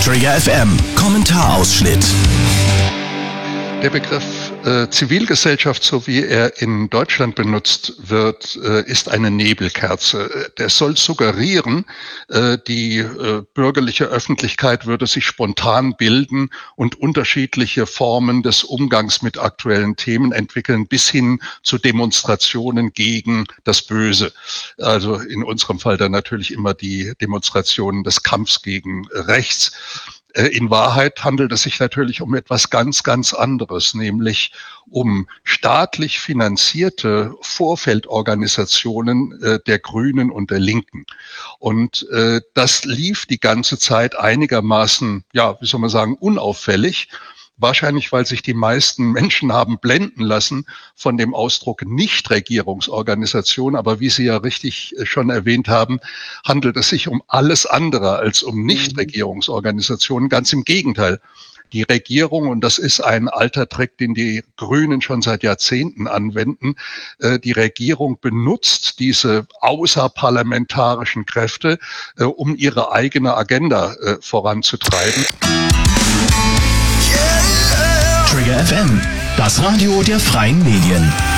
Trigger FM Kommentarausschnitt. Der Begriff Zivilgesellschaft, so wie er in Deutschland benutzt wird, ist eine Nebelkerze. Der soll suggerieren, die bürgerliche Öffentlichkeit würde sich spontan bilden und unterschiedliche Formen des Umgangs mit aktuellen Themen entwickeln, bis hin zu Demonstrationen gegen das Böse. Also in unserem Fall dann natürlich immer die Demonstrationen des Kampfs gegen rechts. In Wahrheit handelt es sich natürlich um etwas ganz, ganz anderes, nämlich um staatlich finanzierte Vorfeldorganisationen der Grünen und der Linken. Und das lief die ganze Zeit einigermaßen, unauffällig. Wahrscheinlich, weil sich die meisten Menschen haben blenden lassen von dem Ausdruck Nichtregierungsorganisation. Aber wie Sie ja richtig schon erwähnt haben, handelt es sich um alles andere als um Nichtregierungsorganisationen. Ganz im Gegenteil. Die Regierung, und das ist ein alter Trick, den die Grünen schon seit Jahrzehnten anwenden, die Regierung benutzt diese außerparlamentarischen Kräfte, um ihre eigene Agenda voranzutreiben. Trigger FM, das Radio der freien Medien.